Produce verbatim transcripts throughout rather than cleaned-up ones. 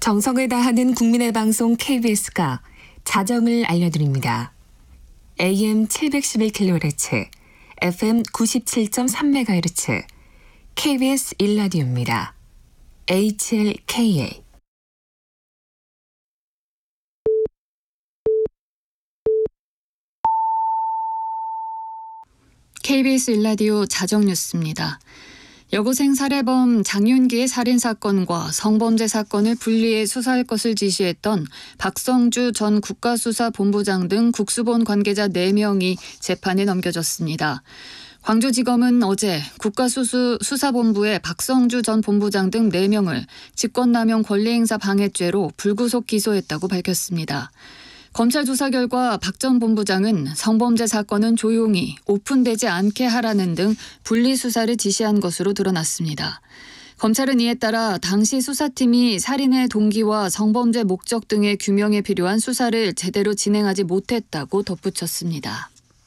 정성을 다하는 국민의 방송 케이비에스가 자정을 알려드립니다. 에이엠 칠백십일 킬로헤르츠, 에프엠 구십칠 점 삼 메가헤르츠, 케이비에스 일 라디오입니다. 에이치엘케이에이 케이비에스 일 라디오 자정 뉴스입니다. 여고생 살해범 장윤기의 살인사건과 성범죄 사건을 분리해 수사할 것을 지시했던 박성주 전 국가수사본부장 등 국수본 관계자 네 명이 재판에 넘겨졌습니다. 광주지검은 어제 국가수사본부의 박성주 전 본부장 등 네 명을 직권남용 권리행사 방해죄로 불구속 기소했다고 밝혔습니다. 검찰 조사 결과 박 전 본부장은 성범죄 사건은 조용히 오픈되지 않게 하라는 등 분리수사를 지시한 것으로 드러났습니다. 검찰은 이에 따라 당시 수사팀이 살인의 동기와 성범죄 목적 등의 규명에 필요한 수사를 제대로 진행하지 못했다고 덧붙였습니다.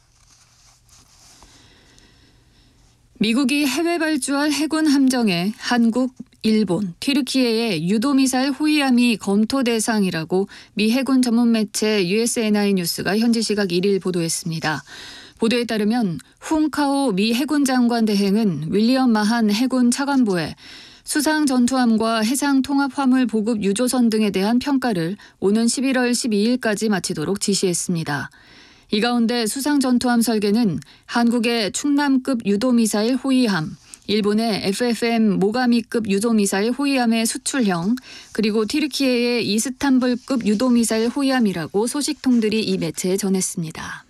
미국이 해외 발주할 해군 함정에 한국, 일본, 튀르키예의 유도미사일 호위함이 검토 대상이라고 미 해군 전문 매체 유에스에ヌ아이 뉴스가 현지 시각 일 일 보도했습니다. 보도에 따르면 훈카오 미 해군 장관 대행은 윌리엄 마한 해군 차관보에 수상 전투함과 해상 통합 화물 보급 유조선 등에 대한 평가를 오는 십일월 십이일까지 마치도록 지시했습니다. 이 가운데 수상 전투함 설계는 한국의 충남급 유도미사일 호위함, 일본의 에프에프엠 모가미급 유도미사일 호위함의 수출형, 그리고 튀르키예의 이스탄불급 유도미사일 호위함이라고 소식통들이 이 매체에 전했습니다.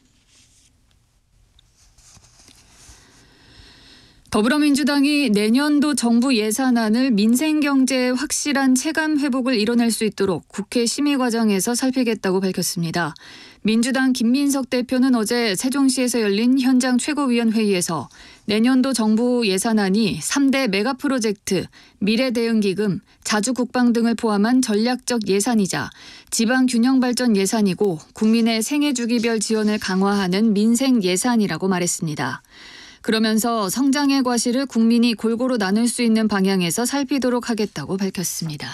더불어민주당이 내년도 정부 예산안을 민생경제의 확실한 체감 회복을 이뤄낼 수 있도록 국회 심의 과정에서 살피겠다고 밝혔습니다. 민주당 김민석 대표는 어제 세종시에서 열린 현장 최고위원회의에서 내년도 정부 예산안이 삼 대 메가프로젝트, 미래대응기금, 자주국방 등을 포함한 전략적 예산이자 지방균형발전 예산이고 국민의 생애주기별 지원을 강화하는 민생 예산이라고 말했습니다. 그러면서 성장의 과실을 국민이 골고루 나눌 수 있는 방향에서 살피도록 하겠다고 밝혔습니다.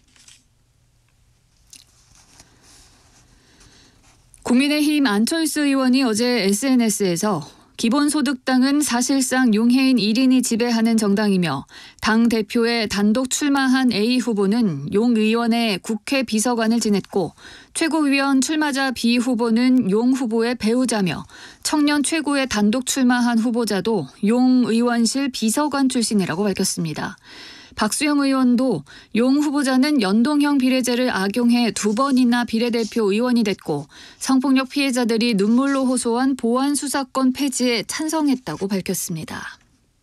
국민의힘 안철수 의원이 어제 에스엔에스에서 기본소득당은 사실상 용해인 일 인이 지배하는 정당이며 당 대표에 단독 출마한 A 후보는 용 의원의 국회 비서관을 지냈고 최고위원 출마자 B 후보는 용 후보의 배우자며 청년 최고에 단독 출마한 후보자도 용 의원실 비서관 출신이라고 밝혔습니다. 박수영 의원도 용 후보자는 연동형 비례제를 악용해 두 번이나 비례대표 의원이 됐고 성폭력 피해자들이 눈물로 호소한 보안 수사권 폐지에 찬성했다고 밝혔습니다.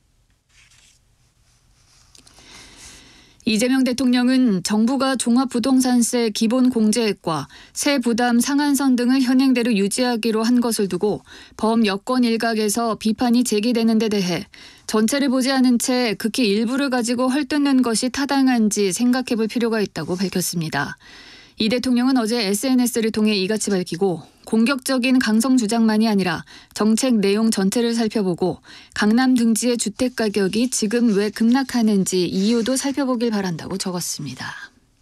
이재명 대통령은 정부가 종합부동산세 기본공제액과 세 부담 상한선 등을 현행대로 유지하기로 한 것을 두고 범여권 일각에서 비판이 제기되는 데 대해 전체를 보지 않은 채 극히 일부를 가지고 헐뜯는 것이 타당한지 생각해 볼 필요가 있다고 밝혔습니다. 이 대통령은 어제 에스엔에스를 통해 이같이 밝히고 공격적인 강성 주장만이 아니라 정책 내용 전체를 살펴보고 강남 등지의 주택 가격이 지금 왜 급락하는지 이유도 살펴보길 바란다고 적었습니다.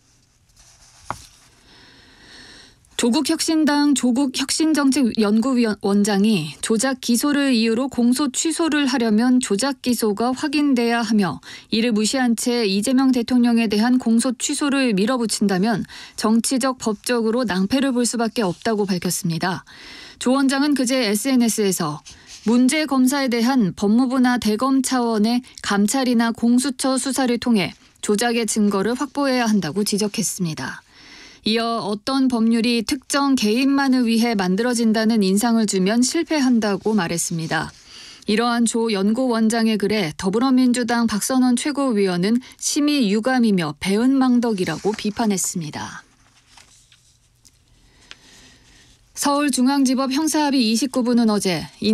조국혁신당 조국혁신정책연구원장이 조작 기소를 이유로 공소 취소를 하려면 조작 기소가 확인돼야 하며 이를 무시한 채 이재명 대통령에 대한 공소 취소를 밀어붙인다면 정치적 법적으로 낭패를 볼 수밖에 없다고 밝혔습니다. 조 원장은 그제 에스엔에스에서 문제 검사에 대한 법무부나 대검 차원의 감찰이나 공수처 수사를 통해 조작의 증거를 확보해야 한다고 지적했습니다. 이어 어떤 법률이 특정 개인만을 위해 만들어진다는 인상을 주면 실패한다고 말했습니다. 이러한 조 연구원장의 글에 더불어민주당 박선원 최고위원은 심히 유감이며 배은망덕이라고 비판했습니다. 서울중앙지법 형사합의 이십구 부는 어제